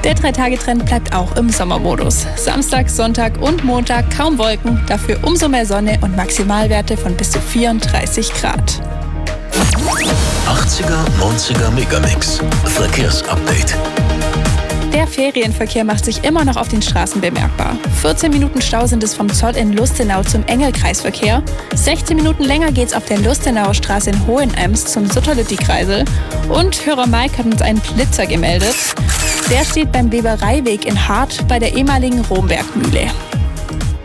Der 3-Tage-Trend bleibt auch im Sommermodus. Samstag, Sonntag und Montag kaum Wolken, dafür umso mehr Sonne und Maximalwerte von bis zu 34 Grad. 80er, 90er Megamix. Verkehrsupdate. Der Ferienverkehr macht sich immer noch auf den Straßen bemerkbar. 14 Minuten Stau sind es vom Zoll in Lustenau zum Engelkreisverkehr. 16 Minuten länger geht's auf der Lustenauer Straße in Hohenems zum Sutterlütti-Kreisel. Und Hörer Mike hat uns einen Blitzer gemeldet. Der steht beim Webereiweg in Hart bei der ehemaligen Rombergmühle.